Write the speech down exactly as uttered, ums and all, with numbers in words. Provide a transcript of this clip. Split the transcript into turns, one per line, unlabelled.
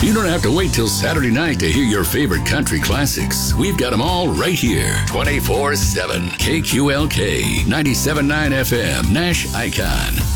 You don't have to wait till Saturday night to hear your favorite country classics. We've got them all right here, twenty-four seven. K Q L K, ninety-seven point nine F M, Nash Icon.